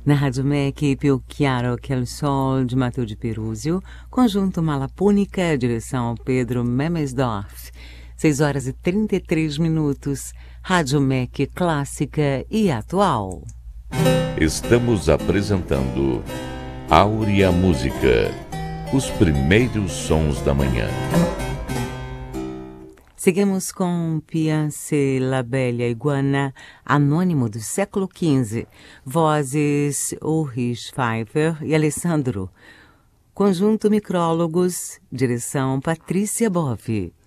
Na Rádio MEC, Più Chiaro che il Sol, de Matheus de Perúzio, conjunto Malapúnica, direção Pedro Memesdorf. 6 horas e 33 minutos, Rádio MEC clássica e atual. Estamos apresentando Áurea Música, os primeiros sons da manhã. Seguimos com Piance La Bella Iguana, anônimo do século XV. Vozes Ulrich Pfeiffer e Alessandro. Conjunto Micrólogos, direção Patrícia Bove.